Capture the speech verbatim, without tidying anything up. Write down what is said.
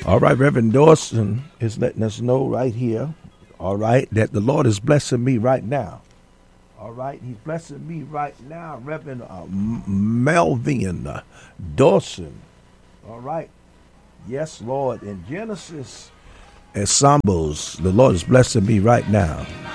All right, Reverend Dawson is letting us know right here, all right, that the Lord is blessing me right now. All right, he's blessing me right now, Reverend uh, Melvin uh, Dawson. All right, yes, Lord, in Genesis and Psalms, the Lord is blessing me right now.